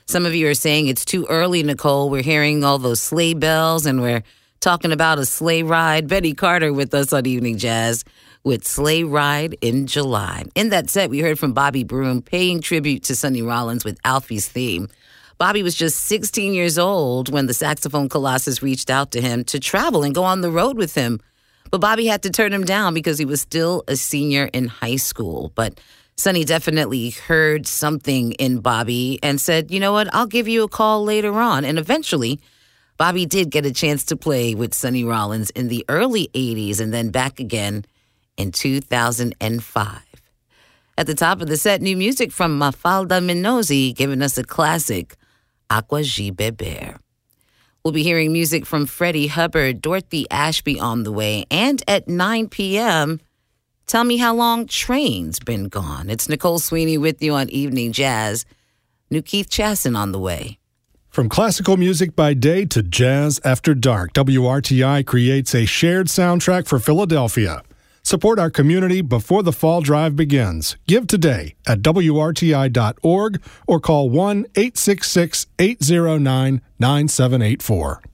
Some of you are saying it's too early, Nicole. We're hearing all those sleigh bells and we're talking about a sleigh ride. Betty Carter with us on Evening Jazz with Sleigh Ride in July. In that set, we heard from Bobby Broom paying tribute to Sonny Rollins with Alfie's theme. Bobby was just 16 years old when the saxophone colossus reached out to him to travel and go on the road with him. But Bobby had to turn him down because he was still a senior in high school. But Sonny definitely heard something in Bobby and said, you know what, I'll give you a call later on. And eventually, Bobby did get a chance to play with Sonny Rollins in the early 80s and then back again in 2005. At the top of the set, new music from Mafalda Minozi giving us a classic, Aqua G Beber. We'll be hearing music from Freddie Hubbard, Dorothy Ashby on the way, and at 9 p.m., Tell Me How Long Train's Been Gone. It's Nicole Sweeney with you on Evening Jazz. New Keith Chasson on the way. From classical music by day to jazz after dark, WRTI creates a shared soundtrack for Philadelphia. Support our community before the fall drive begins. Give today at WRTI.org or call 1-866-809-9784.